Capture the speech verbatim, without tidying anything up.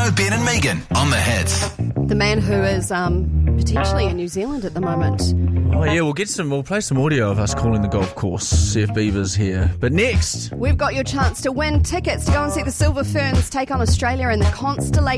Tino, Ben and Megan on the Hits. The man who is um, potentially in New Zealand at the moment. Oh yeah, we'll get some. We'll play some audio of us calling the golf course. See if Beaver's here. But next, We've got your chance to win tickets to go and see the Silver Ferns take on Australia in the Constellation